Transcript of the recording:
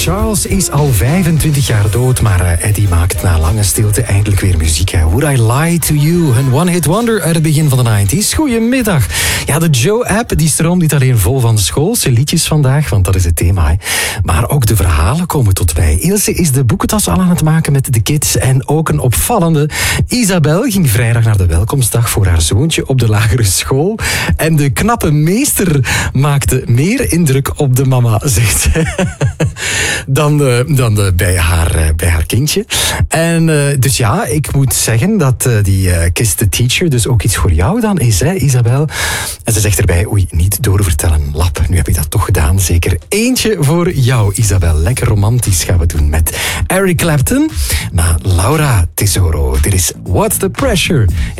Charles is al 25 jaar dood, maar Eddie maakt na lange stilte eindelijk weer muziek. Would I Lie to You, een one-hit wonder uit het begin van de 90s. Goedemiddag. Ja, de Joe-app die stroomt niet alleen vol van de schoolse liedjes vandaag, want dat is het thema. Hè. Maar ook de verhalen komen tot bij. Ilse is de boekentas al aan het maken met de kids. En ook een opvallende. Isabel ging vrijdag naar de welkomstdag voor haar zoontje op de lagere school. En de knappe meester maakte meer indruk op de mama, zegt ze. dan bij haar kindje. En dus ja, ik moet zeggen dat die Kiss the Teacher dus ook iets voor jou dan is, hè, Isabel. En ze zegt erbij, oei, niet doorvertellen, lap. Nu heb ik dat toch gedaan, zeker eentje voor jou, Isabel. Lekker romantisch gaan we doen met Eric Clapton. Na Laura Tesoro. Dit is What's the Pressure?